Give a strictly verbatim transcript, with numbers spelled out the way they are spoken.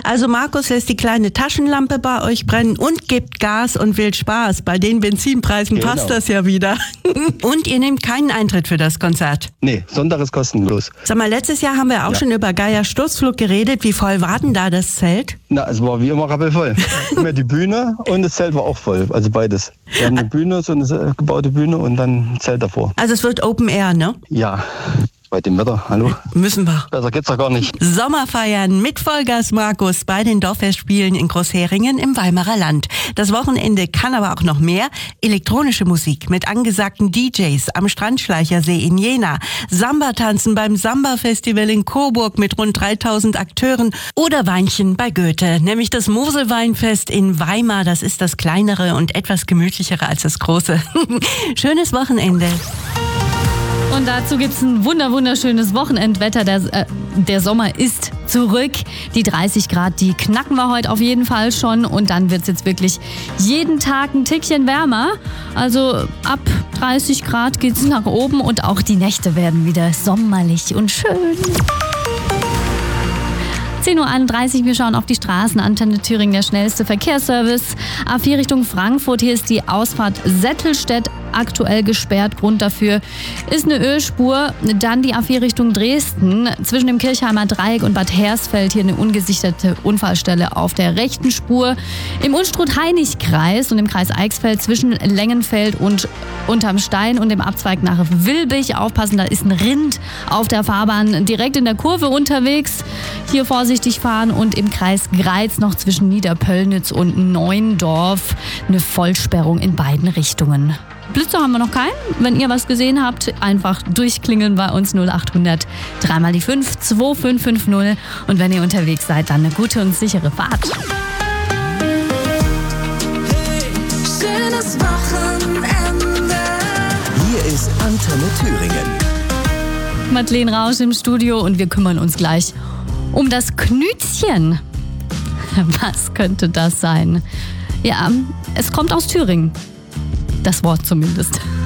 Also Markus lässt die kleine Taschenlampe bei euch brennen und gibt Gas und will Spaß. Bei den Benzinpreisen Genau. passt das ja wieder. Und ihr nehmt keinen Eintritt für das Konzert. Nee, Sonntag ist kostenlos. Sag mal, letztes Jahr haben wir auch Ja. schon über Geier Sturzflug geredet. Wie voll war denn da das Zelt? Na, es war wie immer rappelvoll. Immer die Bühne und das Zelt war auch voll. Also beides. Wir haben eine Bühne, so eine äh, gebaute Bühne und dann ein Zelt davor. Also es wird Open Air, ne? Ja, bei dem Wetter, hallo. Müssen wir. Besser geht's doch gar nicht. Sommerfeiern mit Vollgas Markus bei den Dorffestspielen in Großheringen im Weimarer Land. Das Wochenende kann aber auch noch mehr. Elektronische Musik mit angesagten D Js am Strandschleichersee in Jena. Samba-Tanzen beim Samba-Festival in Coburg mit rund dreitausend Akteuren. Oder Weinchen bei Goethe, nämlich das Moselweinfest in Weimar. Das ist das kleinere und etwas gemütlichere als das große. Schönes Wochenende. Und dazu gibt es ein wunder wunderschönes Wochenendwetter. Der, äh, der Sommer ist zurück. Die dreißig Grad, die knacken wir heute auf jeden Fall schon. Und dann wird es jetzt wirklich jeden Tag ein Tickchen wärmer. Also ab dreißig Grad geht es nach oben und auch die Nächte werden wieder sommerlich und schön. zehn Uhr einunddreißig, wir schauen auf die Straßen. Antenne Thüringen, der schnellste Verkehrsservice. A vier Richtung Frankfurt, hier ist die Ausfahrt Settelstedt aktuell gesperrt. Grund dafür ist eine Ölspur. Dann die A vier Richtung Dresden. Zwischen dem Kirchheimer Dreieck und Bad Hersfeld hier eine ungesicherte Unfallstelle auf der rechten Spur. Im Unstrut-Hainich-Kreis und im Kreis Eichsfeld zwischen Lengenfeld und Unterm Stein und dem Abzweig nach Wilbig. Aufpassen, da ist ein Rind auf der Fahrbahn direkt in der Kurve unterwegs. Hier vorsichtig fahren und im Kreis Greiz noch zwischen Niederpöllnitz und Neuendorf eine Vollsperrung in beiden Richtungen. Blitzer haben wir noch keinen. Wenn ihr was gesehen habt, einfach durchklingeln bei uns null acht hundert drei mal die fünf zwei fünf fünf null. Und wenn ihr unterwegs seid, dann eine gute und sichere Fahrt. Hey, schönes Wochenende. Hier ist Antenne Thüringen. Madeleine Rausch im Studio und wir kümmern uns gleich um das Knütchen. Was könnte das sein? Ja, es kommt aus Thüringen. Das Wort zumindest.